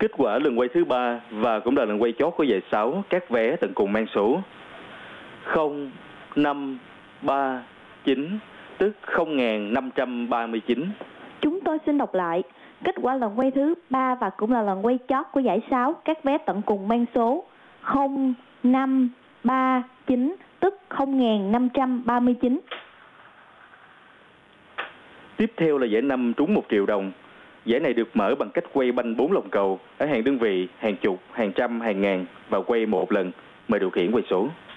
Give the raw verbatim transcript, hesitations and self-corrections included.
Kết quả lần quay thứ ba và cũng là lần quay chót của giải sáu, các vé tận cùng mang số không năm ba chín, tức không nghìn năm trăm ba mươi chín. Chúng tôi xin đọc lại. Kết quả lần quay thứ ba và cũng là lần quay chót của giải sáu, các vé tận cùng mang số không năm ba chín, tức không nghìn năm trăm ba mươi chín. Tiếp theo là giải năm trúng một triệu đồng. Giải này được mở bằng cách quay banh bốn lòng cầu ở hàng đơn vị, hàng chục, hàng trăm, hàng ngàn và quay một lần. Mời điều khiển quay số.